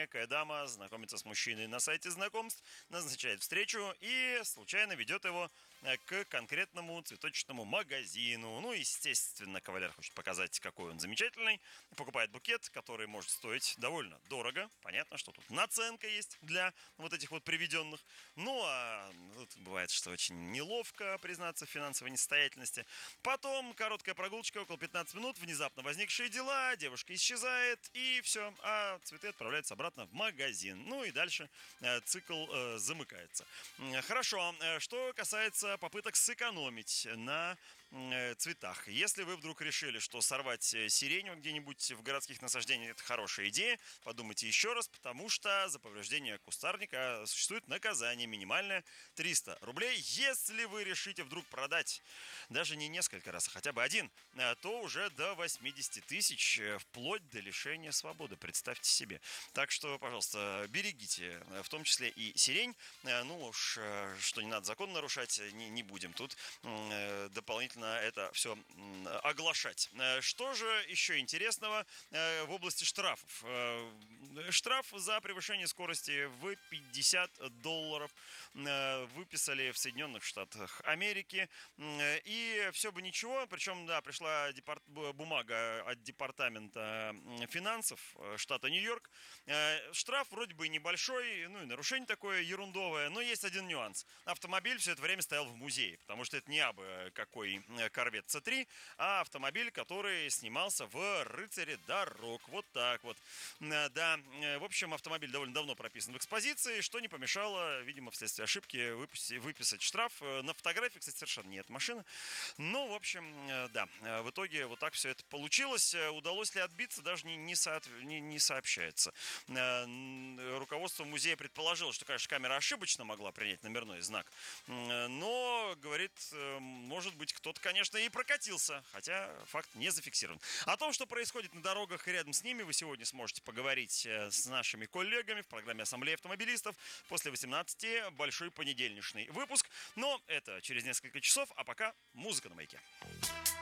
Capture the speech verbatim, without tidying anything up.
некая дама знакомится с мужчиной на сайте знакомств, назначает встречу и случайно ведет его к конкретному цветочному магазину. Ну, естественно, кавалер хочет показать, какой он замечательный. Покупает букет, который может стоить довольно дорого. Понятно, что тут наценка есть для вот этих вот приведенных. Ну, а тут бывает, что очень неловко признаться в финансовой несостоятельности. Потом короткая прогулочка, около пятнадцать минут, внезапно возникшие дела, девушка исчезает, и все, а цветы отправляются обратно в магазин. Ну и дальше э, цикл э, замыкается. Хорошо, что касается попыток сэкономить на э, цветах. Если вы вдруг решили, что сорвать сирень где-нибудь в городских насаждениях — это хорошая идея, подумайте еще раз, потому что за повреждение кустарника существует наказание минимальное триста рублей. Если вы решите вдруг продать даже не несколько раз, а хотя бы один, то уже до восемьдесят тысяч, вплоть до лишения свободы, представьте себе. Так что, пожалуйста, берегите, в том числе и сирень. Ну уж, что не надо закон нарушать, не, не будем тут дополнительно это все оглашать. Что же еще интересного в области штрафов? Штраф за превышение скорости в пятьдесят долларов выписали в Соединенных Штатах Америки. И все бы ничего, причем, да, пришла департ... бумага от департамента финансов штата Нью-Йорк. Штраф вроде бы небольшой, ну и нарушение такое ерундовое, но есть один нюанс. Автомобиль все это время стоял в музее, потому что это не абы какой Корвет С три, а автомобиль, который снимался в «Рыцаре дорог». Вот так вот. Да, в общем, автомобиль довольно давно прописан в экспозиции, что не помешало, видимо, вследствие ошибки выписать штраф. На фотографии, кстати, совершенно нет машины. Ну, в общем, да, в итоге вот так все это получилось. Удалось ли отбиться, даже не, не, со, не, не сообщается. Руководство музея предположило, что, конечно, камера ошибочно могла принять номерной знак, но, говорит, может быть, кто-то, конечно, и прокатился, хотя факт не зафиксирован. О том, что происходит на дорогах и рядом с ними, вы сегодня сможете поговорить с нашими коллегами в программе «Ассамблея автомобилистов» после восемнадцати, большой понедельничный выпуск. Но это через несколько часов, а пока музыка на маяке.